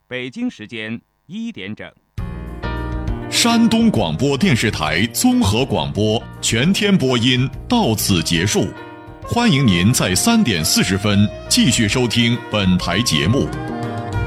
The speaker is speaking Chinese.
北京时间1点整。 山东广播电视台综合广播全天播音到此结束，欢迎您在3点40分继续收听本台节目。